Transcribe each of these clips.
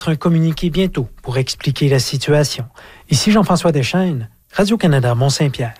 Un communiqué bientôt pour expliquer la situation. Ici Jean-François Deschaines, Radio-Canada Mont-Saint-Pierre.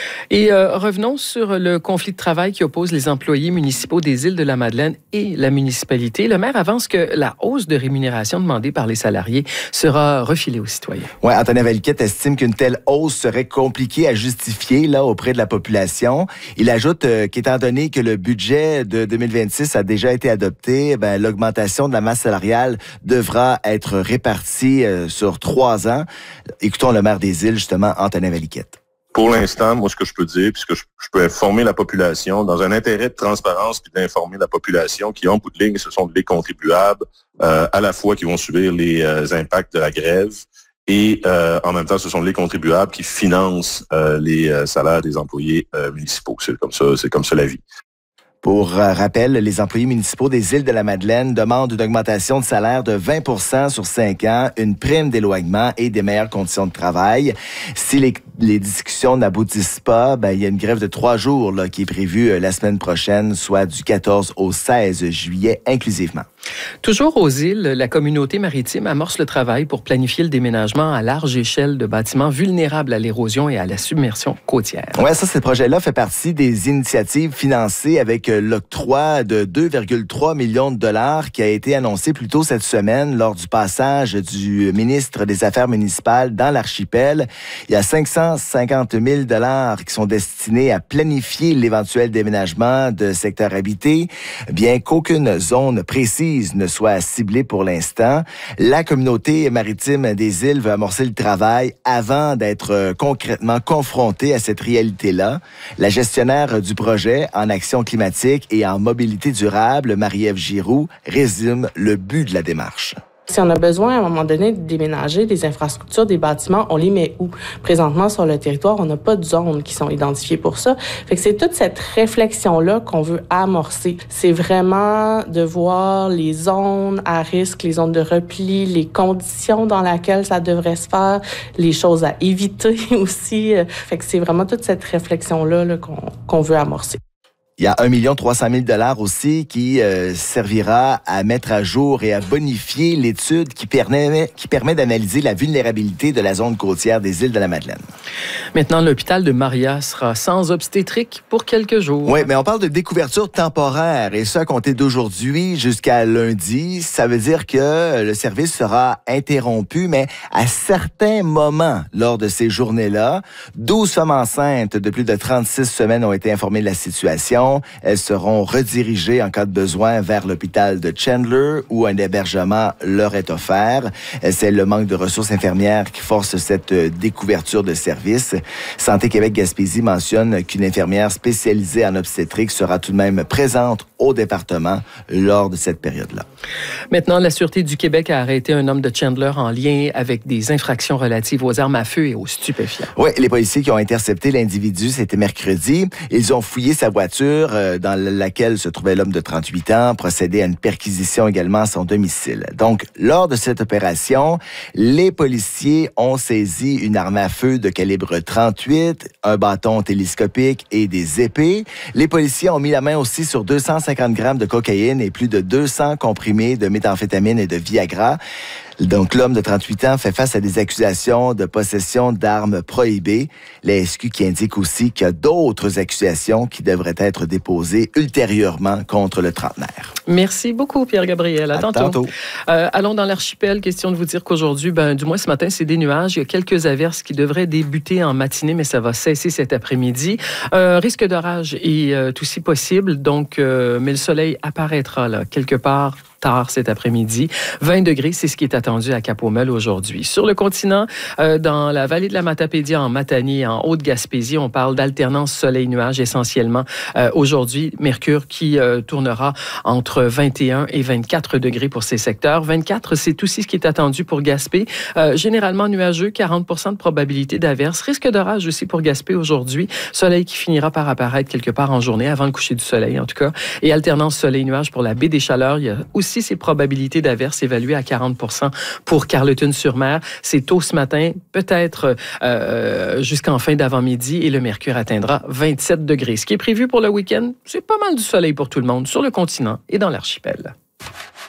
Et revenons sur le conflit de travail qui oppose les employés municipaux des Îles-de-la-Madeleine et la municipalité. Le maire avance que la hausse de rémunération demandée par les salariés sera refilée aux citoyens. Oui, Antonin Valiquette estime qu'une telle hausse serait compliquée à justifier là auprès de la population. Il ajoute qu'étant donné que le budget de 2026 a déjà été adopté, l'augmentation de la masse salariale devra être répartie sur 3 ans. Écoutons le maire des Îles, justement, Antonin Valiquette. Pour l'instant, moi, ce que je peux dire, puisque je peux informer la population, dans un intérêt de transparence puis d'informer la population qui, en bout de ligne, ce sont les contribuables, à la fois qui vont subir les impacts de la grève et en même temps, ce sont les contribuables qui financent les salaires des employés municipaux. C'est comme ça la vie. Pour rappel, les employés municipaux des Îles-de-la-Madeleine demandent une augmentation de salaire de 20 % sur 5 ans, une prime d'éloignement et des meilleures conditions de travail. Si les discussions n'aboutissent pas, il y a une grève de 3 jours là, qui est prévue la semaine prochaine, soit du 14 au 16 juillet inclusivement. Toujours aux îles, la communauté maritime amorce le travail pour planifier le déménagement à large échelle de bâtiments vulnérables à l'érosion et à la submersion côtière. Oui, ce projet-là fait partie des initiatives financées avec l'octroi de 2,3 millions de dollars qui a été annoncé plus tôt cette semaine lors du passage du ministre des Affaires municipales dans l'archipel. Il y a 550 000 dollars qui sont destinés à planifier l'éventuel déménagement de secteurs habités, bien qu'aucune zone précise ne soit ciblée pour l'instant. La communauté maritime des îles veut amorcer le travail avant d'être concrètement confrontée à cette réalité-là. La gestionnaire du projet en action climatique et en mobilité durable, Marie-Ève Giroux, résume le but de la démarche. Si on a besoin, à un moment donné, de déménager des infrastructures, des bâtiments, on les met où? Présentement, sur le territoire, on n'a pas de zones qui sont identifiées pour ça. Fait que c'est toute cette réflexion-là qu'on veut amorcer. C'est vraiment de voir les zones à risque, les zones de repli, les conditions dans lesquelles ça devrait se faire, les choses à éviter aussi. Fait que c'est vraiment toute cette réflexion-là là, qu'on veut amorcer. Il y a 1 300 000 $ aussi qui servira à mettre à jour et à bonifier l'étude qui permet d'analyser la vulnérabilité de la zone côtière des Îles-de-la-Madeleine. Maintenant, l'hôpital de Maria sera sans obstétrique pour quelques jours. Oui, mais on parle de découverture temporaire et ça à compter d'aujourd'hui jusqu'à lundi. Ça veut dire que le service sera interrompu, mais à certains moments lors de ces journées-là, 12 femmes enceintes de plus de 36 semaines ont été informées de la situation. Elles seront redirigées en cas de besoin vers l'hôpital de Chandler où un hébergement leur est offert. C'est le manque de ressources infirmières qui force cette découverture de service. Santé Québec-Gaspésie mentionne qu'une infirmière spécialisée en obstétrique sera tout de même présente au département lors de cette période-là. Maintenant, la Sûreté du Québec a arrêté un homme de Chandler en lien avec des infractions relatives aux armes à feu et aux stupéfiants. Oui, les policiers qui ont intercepté l'individu, c'était mercredi. Ils ont fouillé sa voiture dans laquelle se trouvait l'homme de 38 ans, procédé à une perquisition également à son domicile. Donc, lors de cette opération, les policiers ont saisi une arme à feu de calibre 38, un bâton télescopique et des épées. Les policiers ont mis la main aussi sur 250 grammes de cocaïne et plus de 200 comprimés de méthamphétamine et de Viagra. Donc, l'homme de 38 ans fait face à des accusations de possession d'armes prohibées. La SQ qui indique aussi qu'il y a d'autres accusations qui devraient être déposées ultérieurement contre le trentenaire. Merci beaucoup, Pierre-Gabriel. À tantôt. Allons dans l'archipel. Question de vous dire qu'aujourd'hui, du moins ce matin, c'est des nuages. Il y a quelques averses qui devraient débuter en matinée, mais ça va cesser cet après-midi. Risque d'orage est aussi possible, donc, mais le soleil apparaîtra là, quelque part tard cet après-midi. 20 degrés, c'est ce qui est attendu à Cap-Aumel aujourd'hui. Sur le continent, dans la vallée de la Matapédia, en Matanie, en Haute-Gaspésie, on parle d'alternance soleil-nuage essentiellement. Aujourd'hui, mercure qui tournera entre 21 et 24 degrés pour ces secteurs. 24, c'est aussi ce qui est attendu pour Gaspé. Généralement nuageux, 40 % de probabilité d'averse. Risque d'orage aussi pour Gaspé aujourd'hui. Soleil qui finira par apparaître quelque part en journée, avant le coucher du soleil en tout cas. Et alternance soleil-nuage pour la baie des Chaleurs. Il y a aussi ces probabilités d'averse évaluées à 40 % pour Carleton-sur-Mer. C'est tôt ce matin, peut-être jusqu'en fin d'avant-midi, et le mercure atteindra 27 degrés. Ce qui est prévu pour le week-end, c'est pas mal du soleil pour tout le monde sur le continent et dans l'archipel.